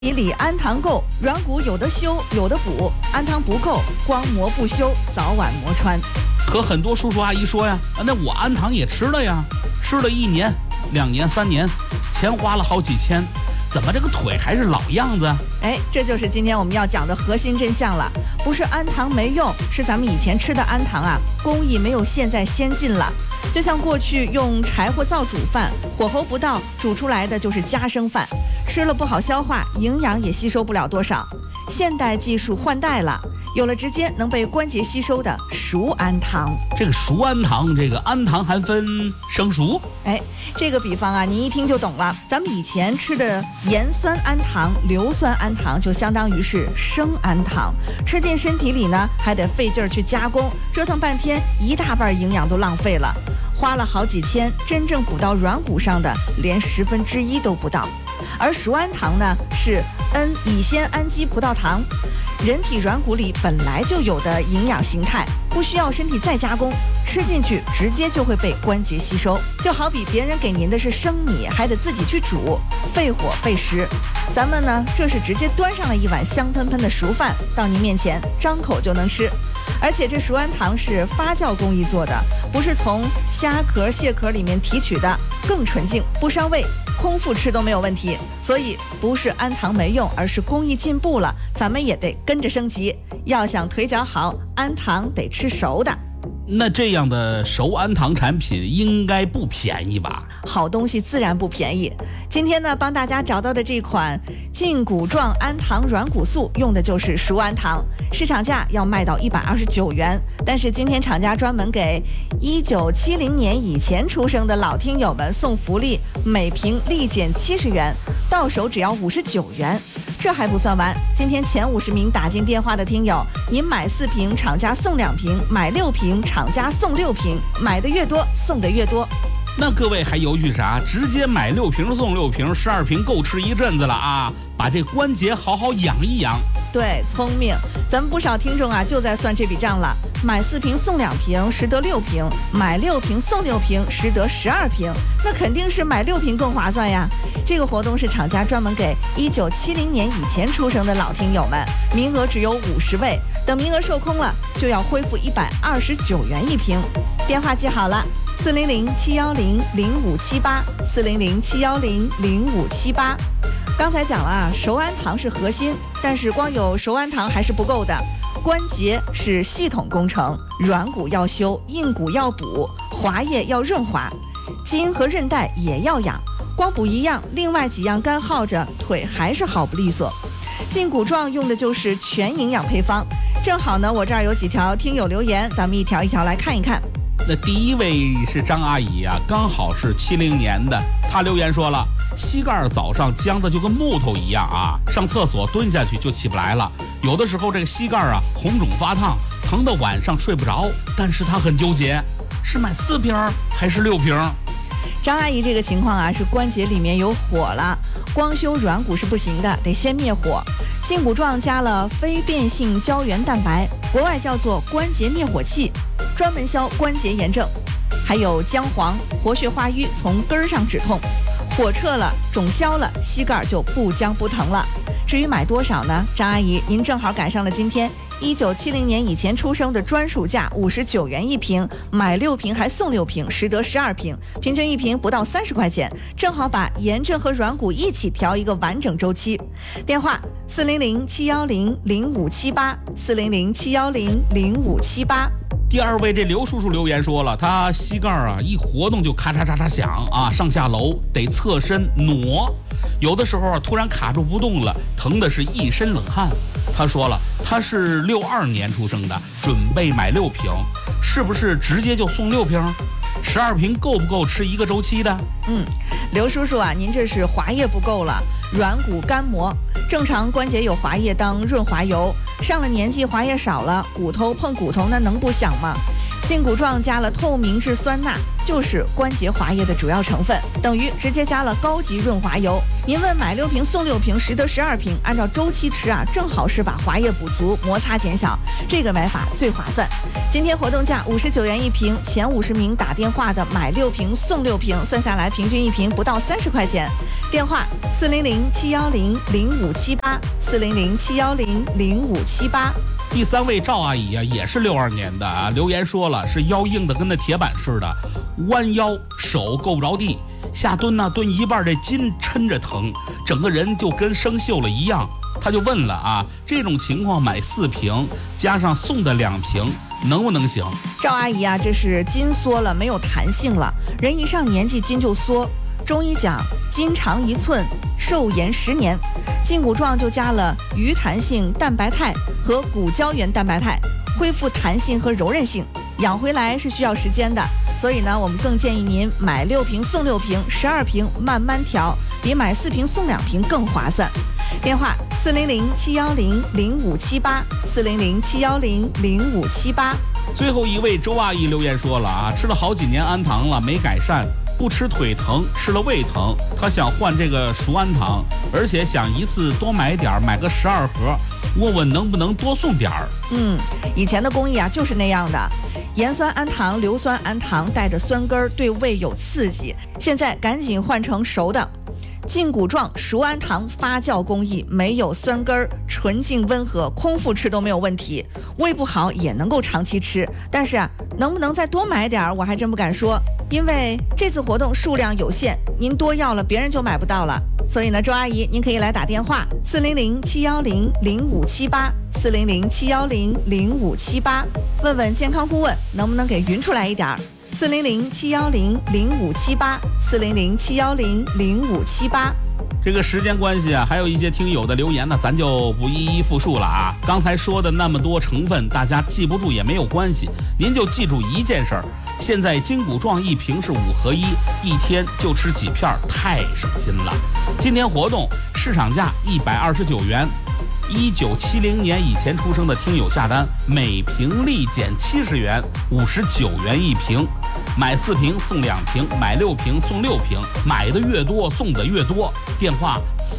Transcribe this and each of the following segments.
体里氨糖够，软骨有的修有的补，氨糖不够，光磨不休，早晚磨穿。 可很多叔叔阿姨说呀，那我氨糖也吃了呀，吃了1年、2年、3年，钱花了好几千，怎么这个腿还是老样子？ 这就是今天我们要讲的核心真相了。不是氨糖没用，是咱们以前吃的氨糖啊，工艺没有现在先进了。就像过去用柴火灶煮饭，火候不到，煮出来的就是夹生饭，吃了不好消化，营养也吸收不了多少。现代技术换代了，有了直接能被关节吸收的熟氨糖。 这个熟氨糖，这个氨糖还分生熟。 这个比方啊，你一听就懂了。咱们以前吃的盐酸氨糖、硫酸氨糖，就相当于是生氨糖，吃进身体里呢，还得费劲儿去加工，折腾半天，一大半营养都浪费了，花了好几千，真正补到软骨上的连1/10都不到。而熟氨糖呢，是乙酰氨基葡萄糖，人体软骨里本来就有的营养形态，不需要身体再加工，吃进去直接就会被关节吸收。就好比别人给您的是生米，还得自己去煮，费火费时。咱们呢，这是直接端上了一碗香喷喷的熟饭到您面前，张口就能吃。而且这熟氨糖是发酵工艺做的，不是从虾壳、蟹壳里面提取的，更纯净，不伤胃，空腹吃都没有问题。所以不是氨糖没用，而是工艺进步了，咱们也得跟着升级。要想腿脚好，氨糖得吃熟的。 那这样的熟氨糖产品应该不便宜吧？ 好东西自然不便宜。今天呢，帮大家找到的这款胫骨状氨糖软骨素，用的就是熟氨糖，市场价要卖到129元。但是今天厂家专门给1970年以前出生的老听友们送福利，每瓶立减70元，到手只要59元。这还不算完，今天前50名打进电话的听友，您买4瓶，厂家送2瓶；买6瓶，厂家送6瓶，买的越多，送的越多。 那各位还犹豫啥？直接买6瓶送6瓶，12瓶够吃一阵子了啊！把这关节好好养一养。 对，聪明。咱们不少听众啊，就在算这笔账了。买4瓶送2瓶，实得6瓶；买6瓶送6瓶，实得12瓶。那肯定是买6瓶更划算呀。这个活动是厂家专门给1970年以前出生的老听友们，名额只有50位。等名额售空了，就要恢复129元一瓶。电话记好了，400-710-0578，400-710-0578。刚才讲了啊，熟氨糖是核心，但是光有熟氨糖还是不够的。关节是系统工程，软骨要修，硬骨要补，滑液要润滑，筋和韧带也要养。光补一样，另外几样干耗着，腿还是好不利索。胫骨状用的就是全营养配方。正好呢，我这儿有几条听友留言，咱们一条一条来看一看。 那第一位是张阿姨啊，刚好是70年的，她留言说了，膝盖早上僵的就跟木头一样啊，上厕所蹲下去就起不来了，有的时候这个膝盖啊红肿发烫，疼得晚上睡不着，但是她很纠结，是买4瓶还是6瓶？ 张阿姨这个情况啊，是关节里面有火了，光修软骨是不行的，得先灭火。胫骨状加了非变性胶原蛋白，国外叫做关节灭火器，专门消关节炎症。还有姜黄，活血化瘀，从根儿上止痛，火撤了，肿消了，膝盖就不僵不疼了。至于买多少呢？张阿姨，您正好赶上了今天1970年以前出生的专属价59元一瓶，买6瓶还送6瓶，实得12瓶，平均一瓶不到30块钱，正好把炎症和软骨一起调一个完整周期。电话400-710-0578，400-710-0578。 第二位这刘叔叔留言说了，他膝盖啊一活动就咔嚓嚓嚓响啊，上下楼得侧身挪，有的时候突然卡住不动了，疼的是一身冷汗。他说了，他是62年出生的，准备买6瓶，是不是直接就送6瓶？12瓶够不够吃一个周期的？ 刘叔叔啊，您这是滑液不够了，软骨干磨。正常关节有滑液当润滑油，上了年纪滑液少了，骨头碰骨头那能不响吗？ 胫骨状加了透明质酸钠，就是关节滑液的主要成分，等于直接加了高级润滑油。您问买6瓶送6瓶，实得12瓶，按照周期吃啊，正好是把滑液补足，摩擦减小，这个买法最划算。今天活动价59元一瓶，前50名打电话的买6瓶送6瓶，算下来平均一瓶不到30块钱。电话400-710-0578，400-710-0578。 第3位赵阿姨啊，也是62年的啊，留言说了是腰硬的跟那铁板似的，弯腰手够不着地，下蹲呢蹲一半这筋抻着疼，整个人就跟生锈了一样。他就问了啊，这种情况买4瓶加上送的2瓶能不能行？ 赵阿姨啊，这是筋缩了，没有弹性了，人一上年纪筋就缩。中医讲筋长1寸，寿延10年。胫骨状就加了鱼弹性蛋白肽和骨胶原蛋白肽，恢复弹性和柔韧性，养回来是需要时间的。所以呢，我们更建议您买6瓶送6瓶，12瓶慢慢调，比买4瓶送2瓶更划算。电话400-710-0578，400-710-0578。 最后一位周阿姨留言说了啊，吃了好几年安糖了没改善，不吃腿疼，吃了胃疼，她想换这个熟安糖，而且想一次多买点，买个12盒，问问能不能多送点儿。 以前的工艺啊就是那样的，盐酸氨糖、硫酸氨糖带着酸根儿，对胃有刺激，现在赶紧换成熟的。胫骨状熟氨糖发酵工艺，没有酸根儿，纯净温和，空腹吃都没有问题。胃不好也能够长期吃，但是啊，能不能再多买点儿，我还真不敢说，因为这次活动数量有限，您多要了，别人就买不到了。所以呢，周阿姨，您可以来打电话400-710-0578，400-710-0578，问问健康顾问能不能给匀出来一点儿。400-710-0578，400-710-0578。 这个时间关系啊，还有一些听友的留言呢，咱就不一一复述了啊。刚才说的那么多成分，大家记不住也没有关系，您就记住一件事儿：现在胫骨状1瓶是5合1，一天就吃几片，太省心了。今天活动市场价129元。1970年以前出生的听友下单，每瓶立减70元，59元一瓶。买4瓶送2瓶，买6瓶送6瓶，买的越多送的越多。电话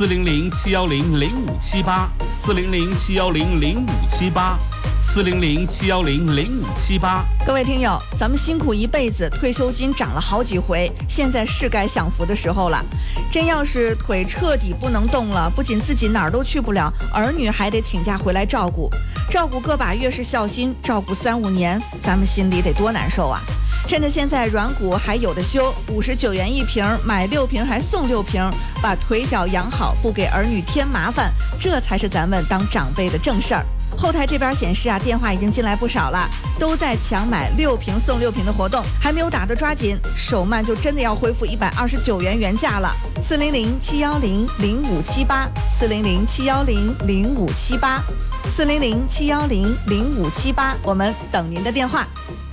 400-710-0578，400-710-0578，400-710-0578。 各位听友，咱们辛苦一辈子，退休金涨了好几回，现在是该享福的时候了。真要是腿彻底不能动了，不仅自己哪儿都去不了，儿女还得请假回来照顾，照顾个把月是孝心，照顾3、5年，咱们心里得多难受啊！趁着现在软骨还有的修，59元一瓶，买6瓶还送6瓶，把腿脚养好，不给儿女添麻烦，这才是咱们当长辈的正事儿。后台这边显示啊，电话已经进来不少了，都在抢买6瓶送6瓶的活动，还没有打的抓紧，手慢就真的要恢复129元原价了。400-710-0578，400-710-0578，400-710-0578，我们等您的电话。